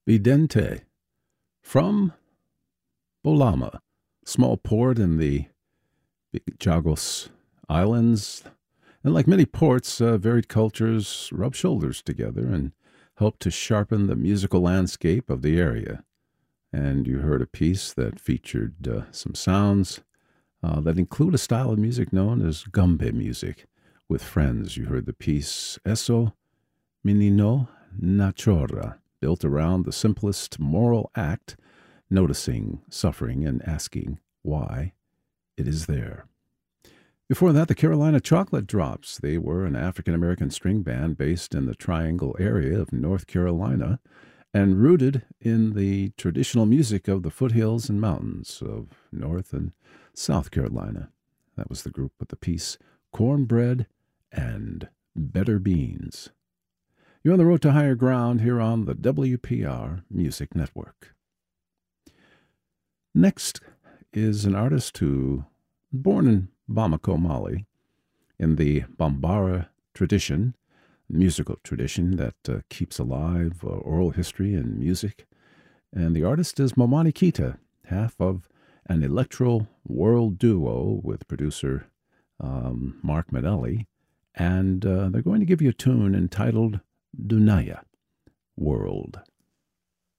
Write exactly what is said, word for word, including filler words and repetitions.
Vidente from Bolama, small port in the Chagos Islands. And like many ports, uh, varied cultures rub shoulders together and help to sharpen the musical landscape of the area. And you heard a piece that featured uh, some sounds uh, that include a style of music known as gumbe music. With friends, you heard the piece Eso Menino Nachora, built around the simplest moral act, noticing suffering and asking why it is there. Before that, the Carolina Chocolate Drops. They were an African-American string band based in the Triangle area of North Carolina and rooted in the traditional music of the foothills and mountains of North and South Carolina. That was the group with the piece Cornbread and Better Beans. You're on the road to higher ground here on the W P R Music Network. Next is an artist who was born in Bamako, Mali, in the Bambara tradition, musical tradition that uh, keeps alive uh, oral history and music. And the artist is Momani Kita, half of an electro world duo with producer um, Mark Manelli. And uh, they're going to give you a tune entitled Dunaya, World.